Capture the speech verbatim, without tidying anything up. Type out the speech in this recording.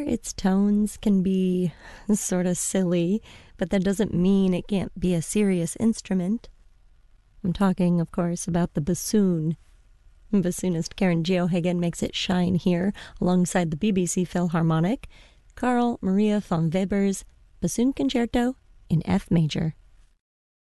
Sure, its tones can be sort of silly, but that doesn't mean it can't be a serious instrument. I'm talking, of course, about the bassoon. Bassoonist Karen Geohagen makes it shine here alongside the B B C Philharmonic, Carl Maria von Weber's Bassoon Concerto in F major.